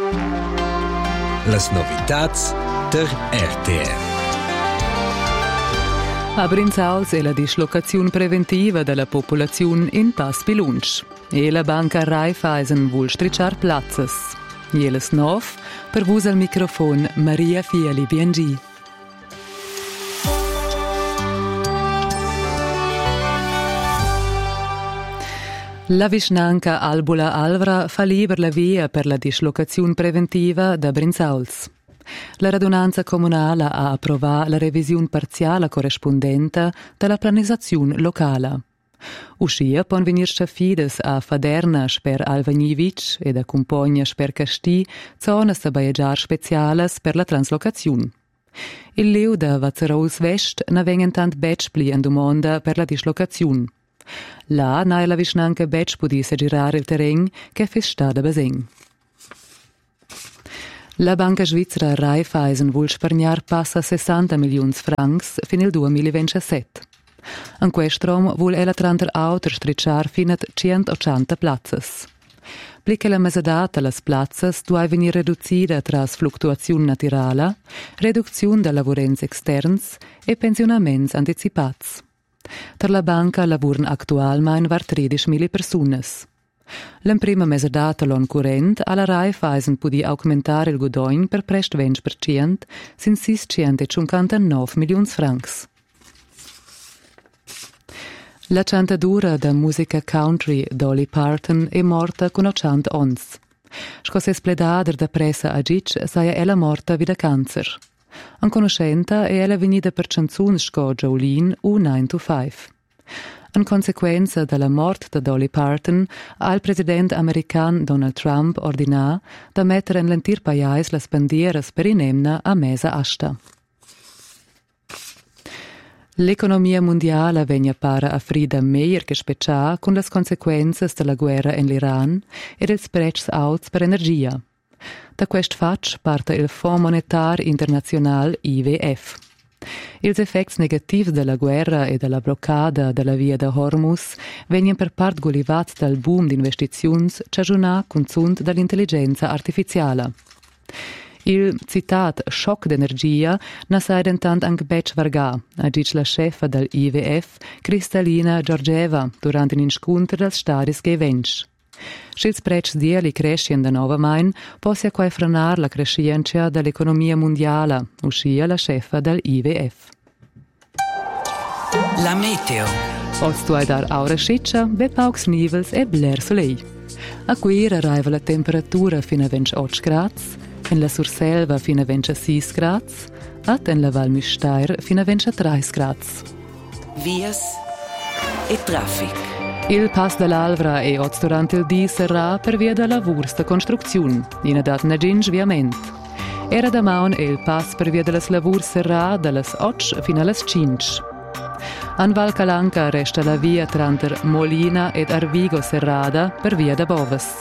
Las novitats der RTR. A Brinzauls è la dislocazione preventiva della popolazione in Pass Pilunsch. E la banca Raiffeisen vuol stricciar plazzas. Jeles nov, per vus al microfono Maria Fiali BNG. La vicinanca Albula Alvra fa libera la via per la dislocazione preventiva da Brinzauls. La radunanza comunale ha approvato la revisione parziale corrispondente della pianizzazione locale. Uscia pon venir schafides a Faderna per Alvagnivic e da compagna per Castì zonas da baiegiar specialas per la translocazione. Il leu da Vazzerols West na vengen tant betspli en domanda per la dislocazione. Là na la vicinanca betch pudisse girare il terreno che festa da basegn. La banca svizzera Raiffeisen vuol spargnar passa 60 milioni francs fin il 2027. In quest'rom vuol ella tranter auter stricciar fin a 180 plazzas. Plica la mesadata las plazzas due venir reducida tras fluctuazione naturale, reduzione da lavorens externs e pensionaments anticipats. Per la banca lavorano attualmente var 13.000 personas. L'imprima mesadata l'on current alla Raiffeisen pudi aumentare il guadagno per prest 20% sin 659 milioni francs. La cantadura da musica country Dolly Parton è morta con 80 anni. Scosse spledader da pressa a Gic saia ella morta via cancer. In conoscenta è ella venuta per canzoni sco Jolene u 9 to 5. In conseguenza della morte da Dolly Parton, ha il presidente americano Donald Trump ordinato da mettere in l'entir paese le bandieras per inemna a mesa asta. L'economia mondiale vegna para a frida meglio che specià con le conseguenze della guerra in l'Iran e del prezzi alti per energia. Da questo fatto parte il Fonds Monetario Internazionale IWF. Ils effects negativi della guerra e della bloccada della via da Hormuz vengono per parte golivati dal boom di investizioni cagiunà consum dall'intelligenza artificiale. Il citat shock d'energia na sai intant anche bec vargà, ha dit la chefa del IWF, Kristalina Georgieva, durante un incontro dels stadis che events. Se il prezzo di li cresce da nuova main, possa quai frenar la crescenza dell'economia mondiale, uscia la chefa del IWF. La meteo. Oz tu hai dar aura sciccia, be paucs nivels e bler solei. A qui arriva la temperatura fino a 28 gradi, in la Surselva fino a 26 gradi, e in la Val Müstair fino a 23 gradi. Vias e traffic. Il Pass dell'Alvra è oggi durante il dì sarà per via della lavori di costruzione, in data na ginge viamente. Era da maun il Pass per via delle lavori sarà dalle 8 fino alle 5. An Val Calanca resta la via tra Molina ed Arvigo serrada per via da Boves.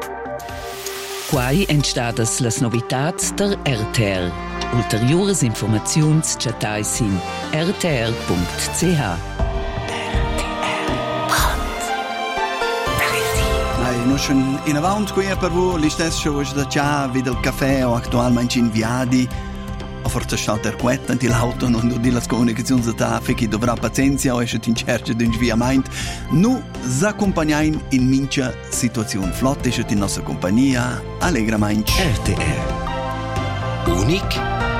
Quai entstadas las novitats der RTR. Ulteriores informaziuns chatais in rtr.ch. Noi in avanti qui per voi, gli stessi da già vedi il caffè o attualmente in viadi, o forse sta der quetta in l'auto, non do di la comunicazione da chi dovrà pazienza o esce in cerca di un sviamento. Noi accompagniamo in mince situazione flotte, esce in nostra compagnia, allegramente. RTR. Unic